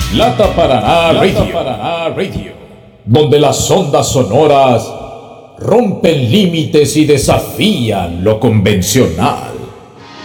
Lata Paraná Radio, donde las ondas sonoras rompen límites y desafían lo convencional.